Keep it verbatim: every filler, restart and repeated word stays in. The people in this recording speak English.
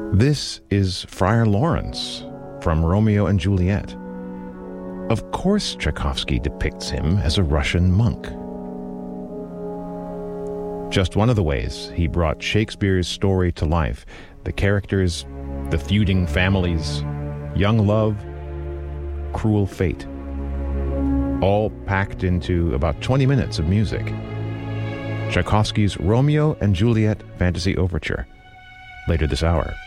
This is Friar Lawrence from Romeo and Juliet. Of course, Tchaikovsky depicts him as a Russian monk. Just one of the ways he brought Shakespeare's story to life. The characters, the feuding families, young love, cruel fate. All packed into about twenty minutes of music. Tchaikovsky's Romeo and Juliet Fantasy Overture, later this hour.